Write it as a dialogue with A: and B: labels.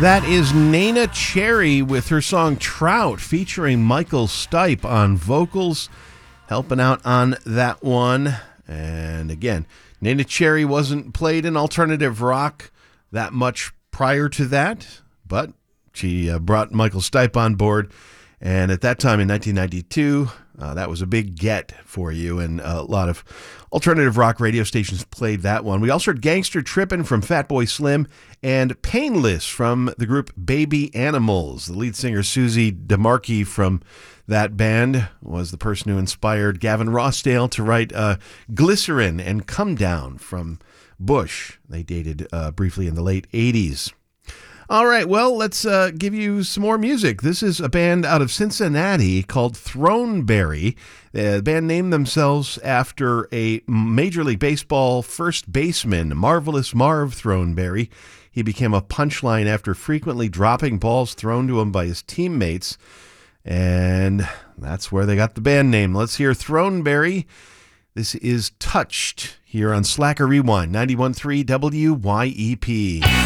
A: That is Nana Cherry with her song Trout, featuring Michael Stipe on vocals, helping out on that one. And again, Nana Cherry wasn't played in alternative rock that much prior to that, but she brought Michael Stipe on board. And at that time in 1992, that was a big get for you, and a lot of alternative rock radio stations played that one. We also heard Gangster Trippin' from Fatboy Slim and Painless from the group Baby Animals. The lead singer, Susie DeMarchi, from that band was the person who inspired Gavin Rossdale to write Glycerin and Come Down from Bush. They dated briefly in the late 80s. All right, well, let's give you some more music. This is a band out of Cincinnati called Throneberry. The band named themselves after a Major League Baseball first baseman, Marvelous Marv Throneberry. He became a punchline after frequently dropping balls thrown to him by his teammates, and that's where they got the band name. Let's hear Throneberry. This is Touched here on Slacker Rewind, 91.3 WYEP.